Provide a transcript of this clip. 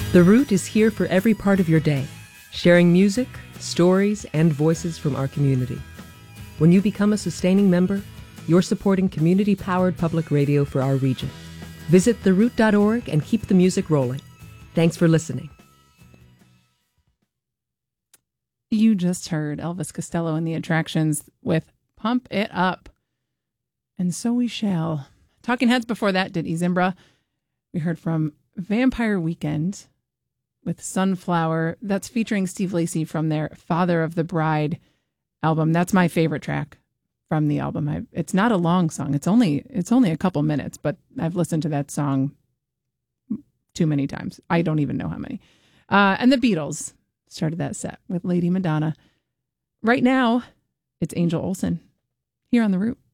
The Root is here for every part of your day, sharing music, stories, and voices from our community. When you become a sustaining member, you're supporting community-powered public radio for our region. Visit theroot.org and keep the music rolling. Thanks for listening. You just heard Elvis Costello and the Attractions with Pump It Up. And so we shall. Talking Heads before that did Izimbra. We heard from Vampire Weekend with Sunflower. That's featuring Steve Lacy from their Father of the Bride album. That's my favorite track from the album. It's not a long song. It's only a couple minutes, but I've listened to that song too many times. I don't even know how many. And the Beatles started that set with Lady Madonna. Right now, it's Angel Olsen here on The Root.